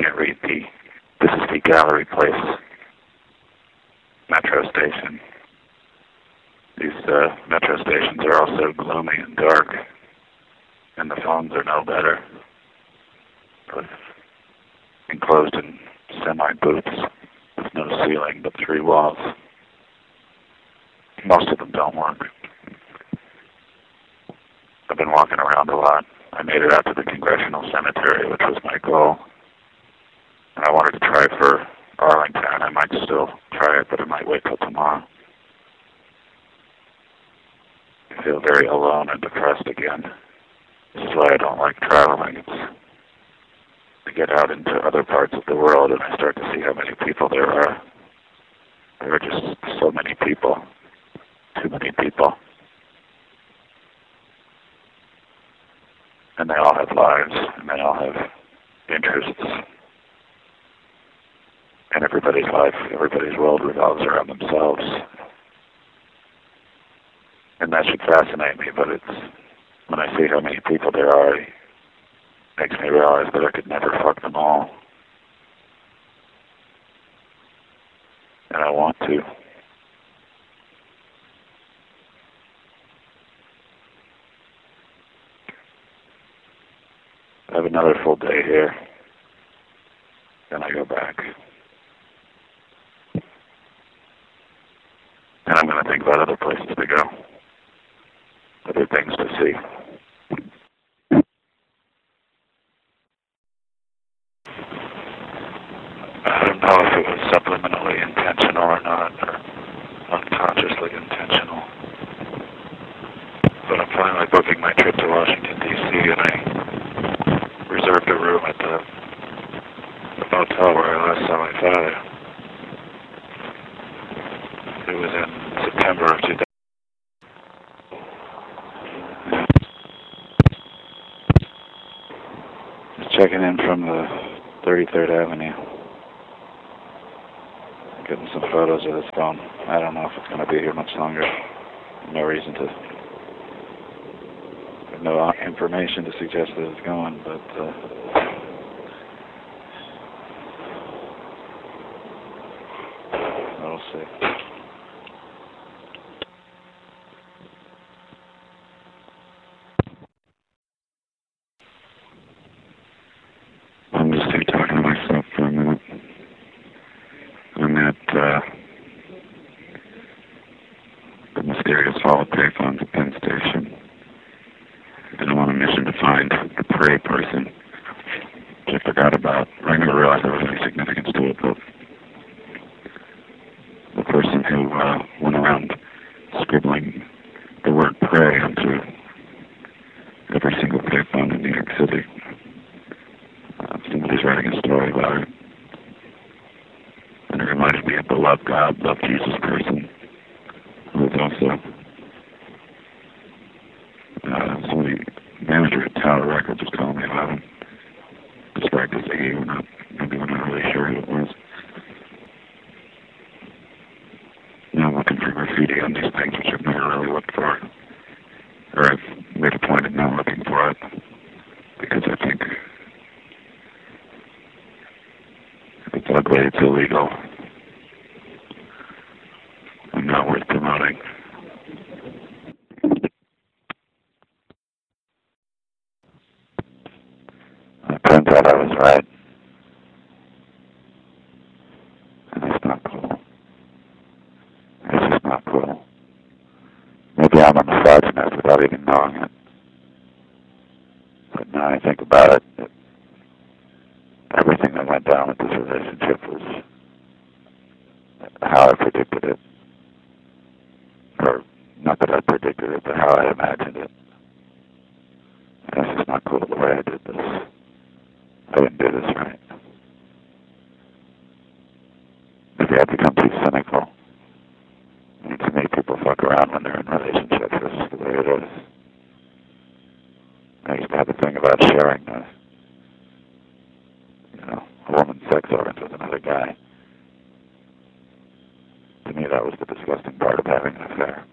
can't read this is the Gallery Place metro station. These metro stations are all so gloomy and dark, and the phones are no better. With enclosed in semi-booths with no ceiling but 3 walls. Most of them don't work. I've been walking around a lot. I made it out to the Congressional Cemetery, which was my goal. And I wanted to try for Arlington. I might still try it, but I might wait till tomorrow. I feel very alone and depressed again. This is why I don't like traveling. It's to get out into other parts of the world and I start to see how many people there are. There are just so many people. Too many people. And they all have lives, and they all have interests. And everybody's life, everybody's world revolves around themselves. And that should fascinate me, but when I see how many people there are, it makes me realize that I could never fuck them all. And I want to. I have another full day here. Then I go back. And I'm going to think about other places to go. Other things to see. I don't know if it was subliminally intentional or not, or unconsciously intentional. But I'm finally booking my trip to Washington, D.C., and I reserved a room at the motel where I last saw my father. It was in September of 2000. Just checking in from the 33rd Avenue. Getting some photos of this phone. I don't know if it's going to be here much longer. No reason to. No information to suggest that it's going, but we'll see. I'm just here talking to myself for a minute. I'm at the mysterious Hall of Payphones at Penn Station. And I'm on a mission to find the prey person, which I forgot about. I never realized there was any significance to it, but the person who went around scribbling the word prey onto every single payphone in New York City. Somebody's writing a story about it. And it reminded me of the Love God, Love Jesus person, who was also somebody, manager at Tower Records was calling me about him. Described as A, maybe we're not really sure who it was. Now I'm looking for graffiti on these things, which I've never really looked for. Or I've made a point of not looking for it, because I think it's ugly, it's illegal, and not worth promoting. It turns out I was right. And it's not cool. It's just not cool. Maybe I'm a misogynist without even knowing it. But now I think about it, everything that went down with this relationship was how I predicted it. Or, not that I predicted it, but how I imagined it. And it's just not cool the way I did this. I didn't do this right. Maybe I've become too cynical. And too many people fuck around when they're in relationships. That's just the way it is. I used to have a thing about sharing a woman's sex organs with another guy. To me, that was the disgusting part of having an affair.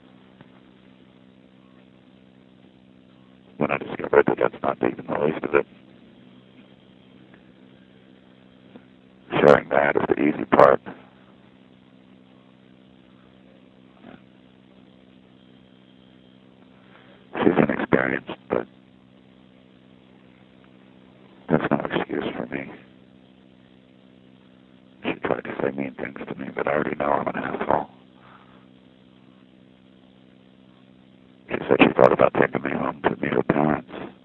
When I discovered that that's not even the least of it. that is the easy part. She's inexperienced, but that's no excuse for me. She tried to say mean things to me, but I already know I'm an asshole. She said she thought about taking me home to meet her parents.